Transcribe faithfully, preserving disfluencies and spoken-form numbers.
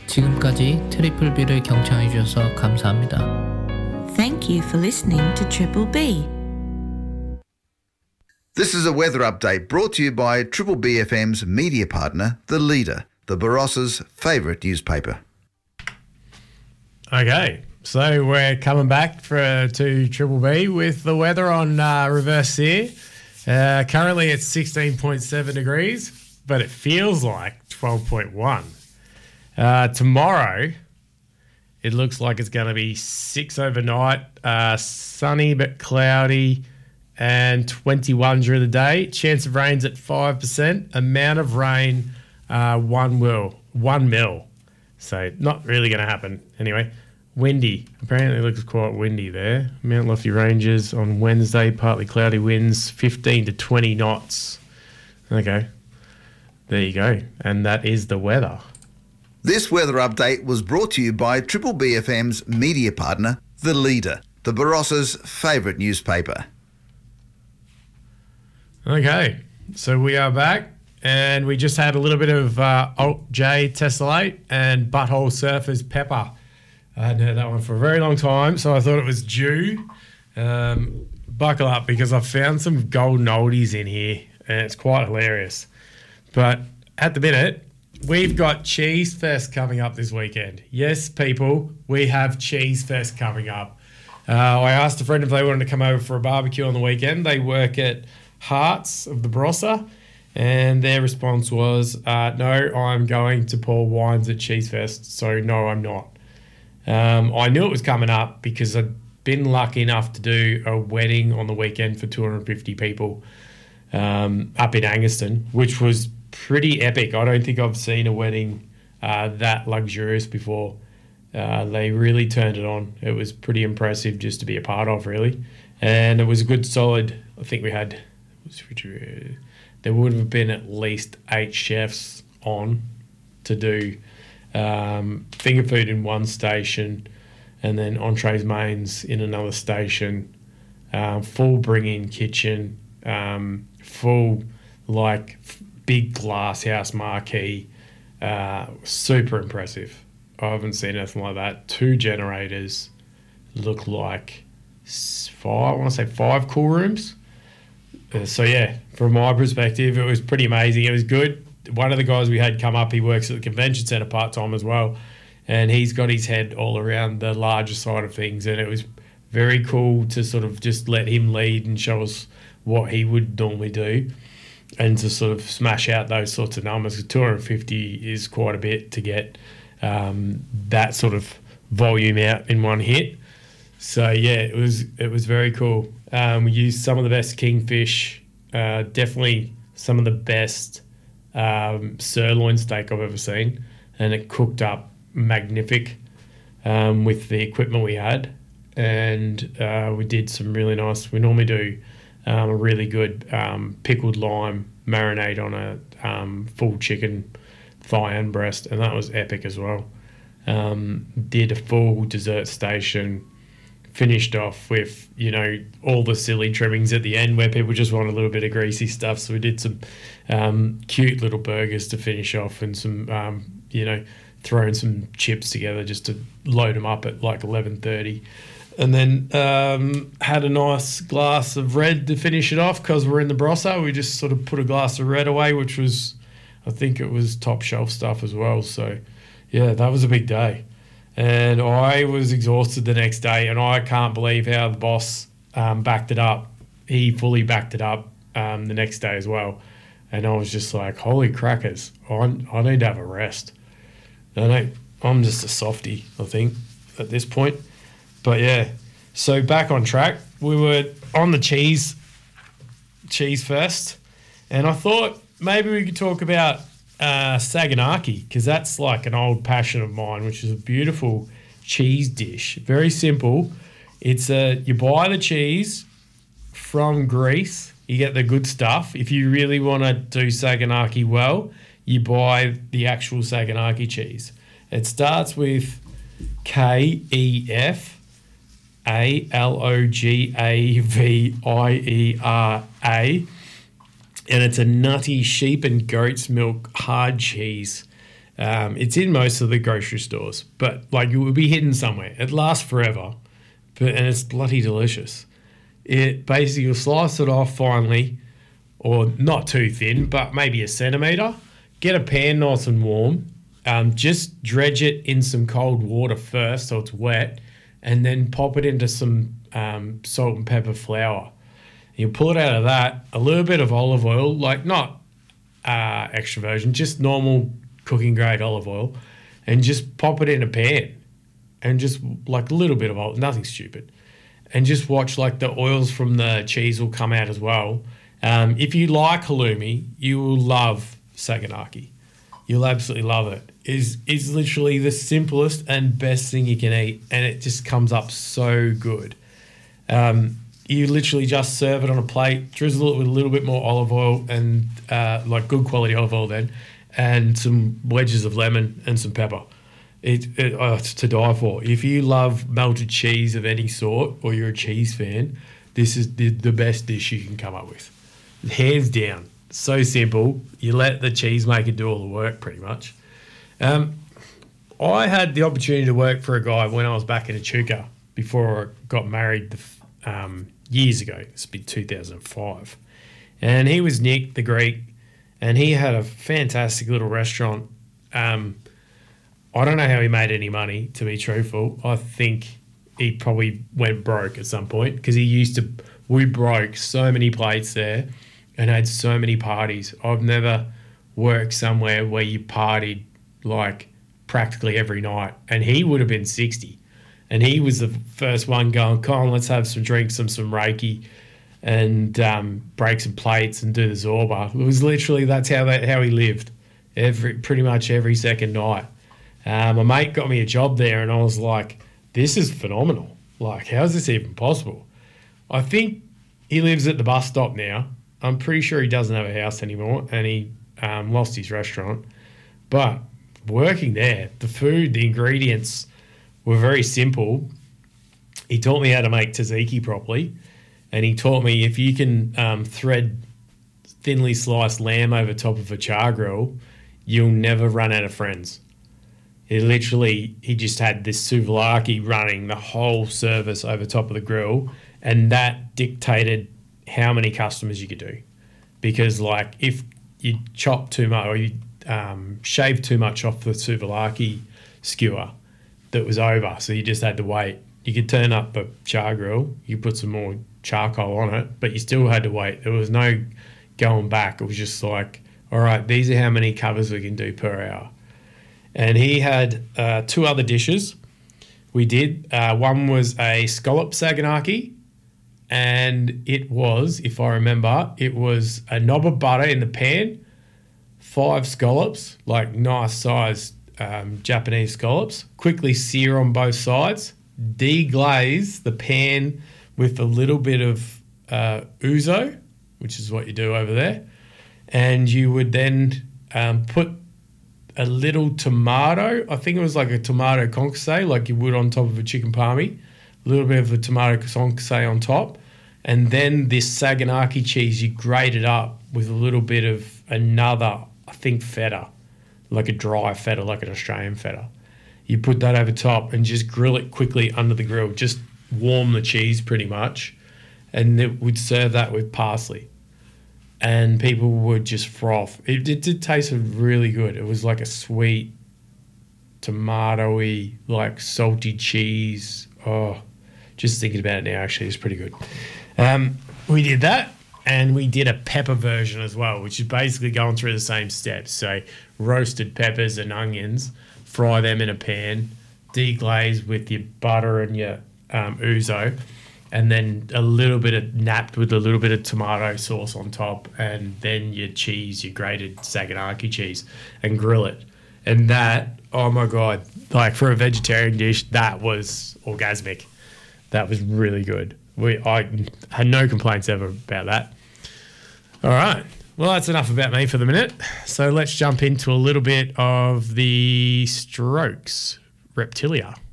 지금까지 트리플 B를 경청해 주셔서 감사합니다. Thank you for listening to Triple B. This is a weather update brought to you by Triple B F M's media partner, The Leader, the Barossa's favourite newspaper. Okay, so we're coming back for to Triple B with the weather on uh, reverse here. Uh, currently it's sixteen point seven degrees, but it feels like twelve point one. Uh, tomorrow, it looks like it's going to be six overnight, uh, sunny but cloudy, and twenty-one during the day. Chance of rain's at five percent. Amount of rain, uh, one mil. One mil. So not really going to happen. Anyway, windy. Apparently it looks quite windy there. Mount Lofty Ranges on Wednesday, partly cloudy winds, fifteen to twenty knots. Okay, there you go. And that is the weather. This weather update was brought to you by Triple B F M's media partner, The Leader, the Barossa's favourite newspaper. Okay, so we are back, and we just had a little bit of uh, Alt J Tessellate and Butthole Surfers Pepper. I hadn't heard that one for a very long time, so I thought it was due. Um, buckle up, because I've found some golden oldies in here, and it's quite hilarious. But at the minute, we've got Cheese Fest coming up this weekend. Yes, people, we have Cheese Fest coming up. Uh, I asked a friend if they wanted to come over for a barbecue on the weekend. They work at Hearts of the Barossa, and their response was, uh, no, I'm going to pour wines at Cheese Fest, so no, I'm not. Um, I knew it was coming up because I'd been lucky enough to do a wedding on the weekend for two hundred fifty people um, up in Angaston, which was pretty epic. I don't think I've seen a wedding uh, that luxurious before. Uh, they really turned it on. It was pretty impressive just to be a part of, really. And it was a good solid, I think we had, there would have been at least eight chefs on to do um, finger food in one station, and then entrees, mains in another station, um, full bring-in kitchen, um, full like big glass house marquee, uh, super impressive. I haven't seen anything like that. Two generators, look like five, I want to say five cool rooms. Uh, so yeah, from my perspective, it was pretty amazing. It was good. One of the guys we had come up, he works at the convention centre part-time as well, and he's got his head all around the larger side of things, and it was very cool to sort of just let him lead and show us what he would normally do, and to sort of smash out those sorts of numbers. two hundred fifty is quite a bit to get um, that sort of volume out in one hit. So yeah, it was it was very cool. Um, we used some of the best kingfish, uh, definitely some of the best um, sirloin steak I've ever seen, and it cooked up magnific um, with the equipment we had. And uh, we did some really nice, we normally do um, a really good um, pickled lime marinade on a um, full chicken thigh and breast, and that was epic as well. Um, did a full dessert station, finished off with, you know, all the silly trimmings at the end where people just want a little bit of greasy stuff. So we did some um, cute little burgers to finish off, and some, um, you know, throwing some chips together just to load them up at like eleven thirty. And then um, had a nice glass of red to finish it off because we're in the Barossa. We just sort of put a glass of red away, which was, I think it was top shelf stuff as well. So, yeah, that was a big day. And I was exhausted the next day, and I can't believe how the boss um, backed it up. He fully backed it up um, the next day as well. And I was just like, holy crackers, I, I need to have a rest. I don't, I'm just a softie, I think, at this point. But yeah, so back on track. We were on the cheese, cheese fest, and I thought maybe we could talk about uh, Saganaki, because that's like an old passion of mine, which is a beautiful cheese dish. Very simple. It's a, you buy the cheese from Greece. You get the good stuff. If you really want to do Saganaki well, you buy the actual Saganaki cheese. It starts with K E F A L O G A V I E R A, and it's a nutty sheep and goat's milk hard cheese. Um, it's in most of the grocery stores, but like it will be hidden somewhere. It lasts forever, but and it's bloody delicious. It basically you'll slice it off finely, or not too thin, but maybe a centimetre. Get a pan nice and warm. Um, just dredge it in some cold water first so it's wet, and then pop it into some um, salt and pepper flour. You pull it out of that, a little bit of olive oil, like not uh, extra virgin, just normal cooking grade olive oil, and just pop it in a pan, and just like a little bit of oil, nothing stupid, and just watch like the oils from the cheese will come out as well. Um, if you like halloumi, you will love saganaki. You'll absolutely love it. It's, it's literally the simplest and best thing you can eat, and it just comes up so good. Um, you literally just serve it on a plate, drizzle it with a little bit more olive oil and uh, like good quality olive oil then, and some wedges of lemon and some pepper. It, it, oh, it's to die for. If you love melted cheese of any sort or you're a cheese fan, this is the, the best dish you can come up with. Hands down. So simple. You let the cheesemaker do all the work pretty much. Um, I had the opportunity to work for a guy when I was back in Echuca before I got married the, um, years ago. It's been two thousand five. And he was Nick, the Greek, and he had a fantastic little restaurant. Um, I don't know how he made any money, to be truthful. I think he probably went broke at some point because he used to, we broke so many plates there and had so many parties. I've never worked somewhere where you partied like practically every night, and he would have been sixty. And he was the first one going, come on, let's have some drinks, some some Reiki, and um, break some plates and do the Zorba. It was literally, that's how that, how he lived, every pretty much every second night. Um, my mate got me a job there, and I was like, this is phenomenal. Like, how is this even possible? I think he lives at the bus stop now. I'm pretty sure he doesn't have a house anymore, and he um, lost his restaurant. But working there, the food, the ingredients were very simple. He taught me how to make tzatziki properly, and he taught me if you can um, thread thinly sliced lamb over top of a char grill, you'll never run out of friends. He literally, he just had this souvlaki running the whole service over top of the grill, and that dictated how many customers you could do. Because like if you chop too much or you um, shave too much off the souvlaki skewer, that was over, so you just had to wait. You could turn up a char grill, you put some more charcoal on it, but you still had to wait. There was no going back. It was just like, all right, these are how many covers we can do per hour. And he had uh, two other dishes. We did. Uh, one was a scallop saganaki, and it was, if I remember, it was a knob of butter in the pan, five scallops, like nice sized um, Japanese scallops, quickly sear on both sides, deglaze the pan with a little bit of uh, ouzo, which is what you do over there, and you would then um, put a little tomato, I think it was like a tomato concasse, like you would on top of a chicken palmy, a little bit of a tomato concasse on top, and then this saganaki cheese, you grate it up with a little bit of another, I think, feta, like a dry feta, like an Australian feta. You put that over top and just grill it quickly under the grill, just warm the cheese pretty much, and it would serve that with parsley. And people would just froth. It, it did taste really good. It was like a sweet, tomatoey, like salty cheese. Oh, just thinking about it now, actually, it's pretty good. Um, we did that, and we did a pepper version as well, which is basically going through the same steps. So roasted peppers and onions, fry them in a pan, deglaze with your butter and your um, ouzo, and then a little bit of napped with a little bit of tomato sauce on top, and then your cheese, your grated saganaki cheese, and grill it. And that, oh my God, like for a vegetarian dish, that was orgasmic. That was really good. We I had no complaints ever about that. All right. Well, that's enough about me for the minute. So let's jump into a little bit of the Strokes Reptilia.